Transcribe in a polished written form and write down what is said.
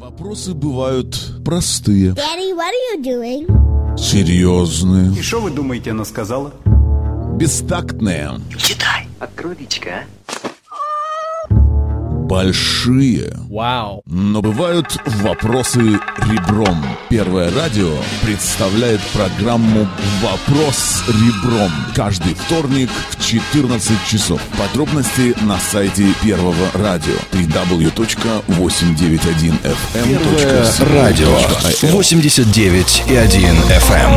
Вопросы бывают простые. Daddy, what are you doing? Серьезные. И что вы думаете, она сказала? Бестактные. Читай. Открой личико, а? Большие. Вау. Но бывают вопросы ребром. Первое радио представляет программу «Вопрос ребром» каждый вторник в 14 часов. Подробности на сайте Первого радио www.891fm.co.il. Первое радио 89,1 FM.